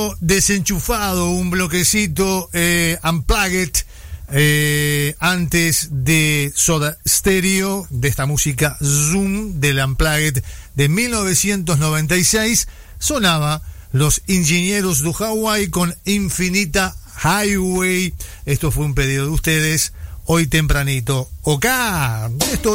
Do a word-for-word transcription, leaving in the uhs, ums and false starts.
Desenchufado, un bloquecito eh, Unplugged eh, antes de Soda Stereo, de esta música Zoom del Unplugged de mil novecientos noventa y seis, sonaba Los Ingenieros de Hawái con Infinita Highway. Esto fue un pedido de ustedes hoy tempranito. Ok, esto